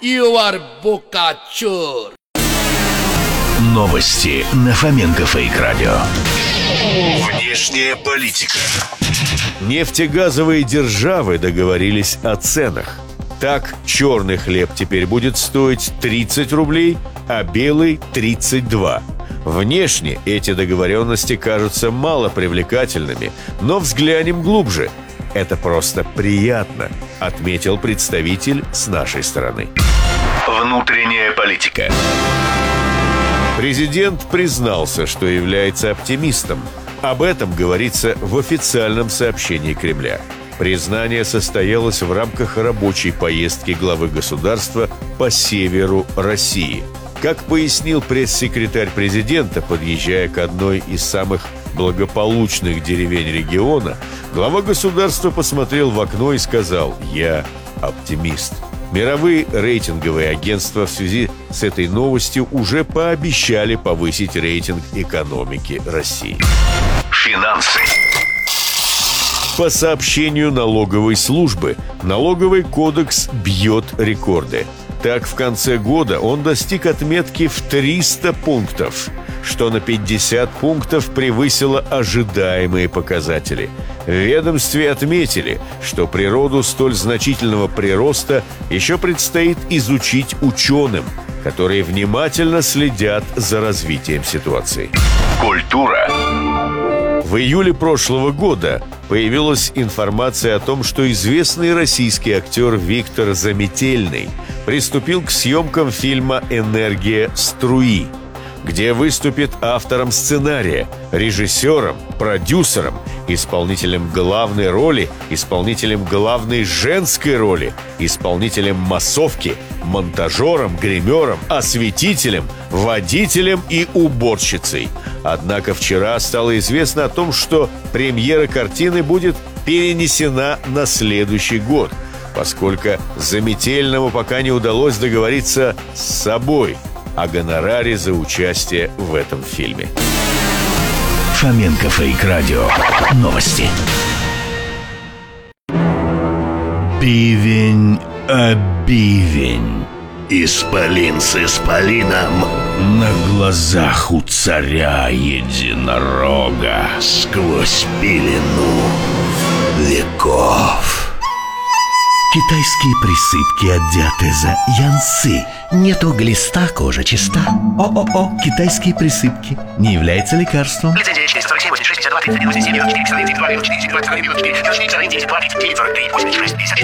You are бокачур. Новости на Фоменко Фейк Радио. Внешняя политика. Нефтегазовые державы договорились о ценах. Так, черный хлеб теперь будет стоить 30 рублей, а белый – 32. Внешне эти договоренности кажутся мало привлекательными, но взглянем глубже. Это просто приятно, отметил представитель с нашей стороны. Внутренняя политика. Президент признался, что является оптимистом. Об этом говорится в официальном сообщении Кремля. Признание состоялось в рамках рабочей поездки главы государства по северу России. Как пояснил пресс-секретарь президента, подъезжая к одной из самых благополучных деревень региона, глава государства посмотрел в окно и сказал: «Я оптимист». Мировые рейтинговые агентства в связи с этой новостью уже пообещали повысить рейтинг экономики России. Финансы. По сообщению налоговой службы, налоговый кодекс бьет рекорды. Так, в конце года он достиг отметки в 300 пунктов, что на 50 пунктов превысило ожидаемые показатели. В ведомстве отметили, что природу столь значительного прироста еще предстоит изучить ученым, которые внимательно следят за развитием ситуации. Культура. В июле прошлого года появилась информация о том, что известный российский актер Виктор Заметельный приступил к съемкам фильма «Энергия струи», где выступит автором сценария, режиссером, продюсером, исполнителем главной роли, исполнителем главной женской роли, исполнителем массовки, монтажером, гримером, осветителем, водителем и уборщицей. Однако вчера стало известно о том, что премьера картины будет перенесена на следующий год, поскольку Заметельному пока не удалось договориться с собой о гонораре за участие в этом фильме. Фоменко Фейк Радио. Новости. Бивень, а бивень. Исполин с исполином на глазах у царя единорога сквозь пелену веков. Китайские присыпки от диатеза янсы. Нету глиста, кожа чиста. О-о-о, китайские присыпки. Не является лекарством. Лицензия 447, 86, 52, 31, 87, 94, 92, 94, 92, 94, 94, 94, 94, 94, 86, 56.